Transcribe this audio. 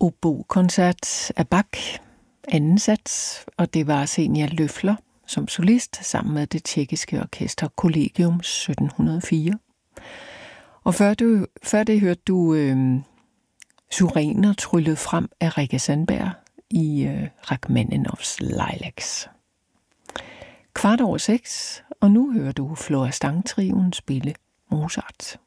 obokoncert af Bach, anden sats, og det var Xenia Löffler som solist sammen med det tjekkiske orkester Collegium 1704. Og før det hørte du Syrener tryllet frem af Rikke Sandberg i Rachmaninoffs Lilacs. 5:15, og nu hører du Flora Stang-trioen spille Mozart.